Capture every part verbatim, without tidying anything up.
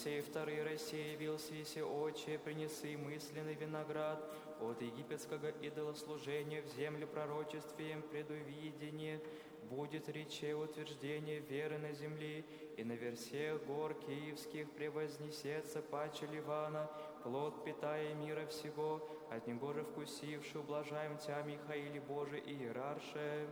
Сей вторые России явился еси отче, принеси мысленный виноград от египетского идолослужения в землю пророчествием предувидение, будет рече утверждение веры на земле, и на версех гор киевских превознесется паче Ливана, плод питая мира всего, от него же вкусивши, ублажаем Тя, Михаиле Божий и иерарше.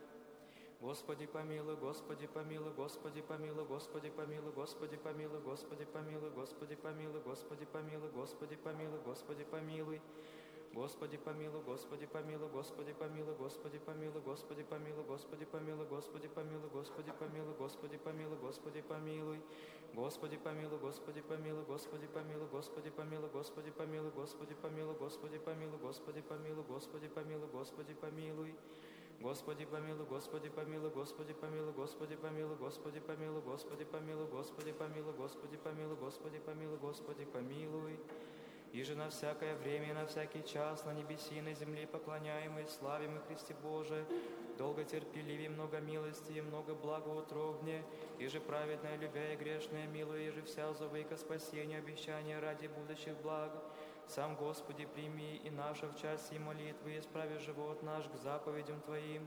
Господи помилуй, Господи помилуй, Господи помилуй, Господи помилуй, Господи помилуй, Господи помилуй, Господи помилуй, Господи помилуй, Господи помилуй, Господи помилуй. Господи помилуй, Господи помилуй, Господи помилуй, Господи помилуй, Господи помилуй, Господи помилуй, Господи помилуй, Господи помилуй, Господи помилуй, Господи помилуй. Господи помилуй, Господи помилуй, Господи помилуй, Господи помилуй, Господи помилуй, Господи помилуй, Господи помилуй, Господи помилуй, Господи помилуй, Господи помилуй. Господи помилуй, Господи помилуй, Господи помилуй, Господи помилуй, Господи помилуй, Господи помилуй, Господи помилуй, Господи помилуй, Господи помилуй, Господи помилуй. И же на всякое время и на всякий час на небеси и на земле поклоняемый, славим и Христе Боже, долготерпеливее, много милости и много благоутробнее, и же праведное, любя и грешное, милуя, и же вся зовы ко спасению, обещания ради будущих благ. Сам, Господи, прими и наша в час и молитвы, исправи живот наш к заповедям Твоим.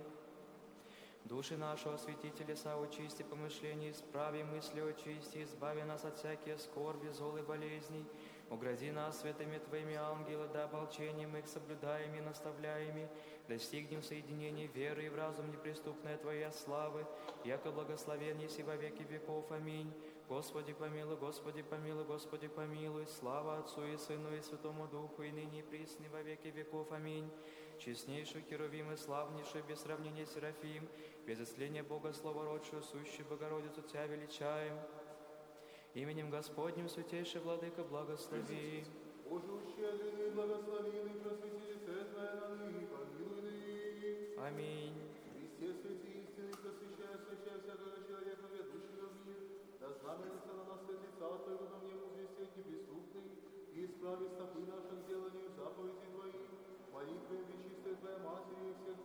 Души нашего святителя соочисти, помышления исправи, мысли очисти, избави нас от всяких скорби, зол и болезней. Огради нас святыми Твоими ангелы, да ополчением их соблюдаеми и наставляеми, достигнем соединения веры и в разум неприступной Твоей славы, яко благословен еси во веки веков. Аминь. Господи помилуй, Господи помилуй, Господи помилуй, слава Отцу и Сыну и Святому Духу, и ныне и присно во веки веков. Аминь. Честнейший Херувим и славнейший, без сравнения Серафим, без исцеления Бога словородшую, сущую Богородицу Тя величаем. Именем Господним, святейший Владыка, благослови. Боже, ущедренный, благословенный, просветительце Твоя ныне, помилуй ныне. Аминь. Христе, святи истины, просвещая, освящая всякого человека, ведущего в мир, да знаменится на нас светлица Твоего, на мне возвестить неприступный, и исправить стопы наших деланию заповеди Твоим, молитвы вечистой Твоей Матери и всех